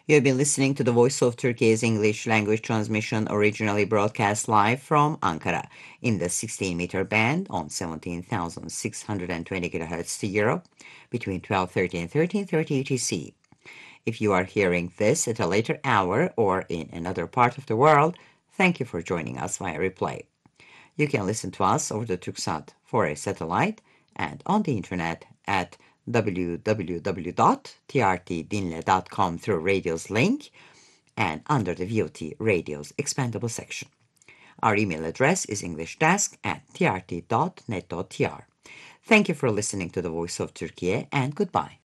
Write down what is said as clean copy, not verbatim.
You have been listening to the Voice of Turkey's English language transmission, originally broadcast live from Ankara in the 16-meter band on 17,620 kHz to Europe between 12:30 and 13:30 UTC. If you are hearing this at a later hour or in another part of the world, thank you for joining us via replay. You can listen to us over the Turksat 4A satellite and on the internet at www.trtdinle.com through Radio's link and under the VOT Radio's expandable section. Our email address is englishdesk@trt.net.tr. Thank you for listening to the Voice of Turkey and goodbye.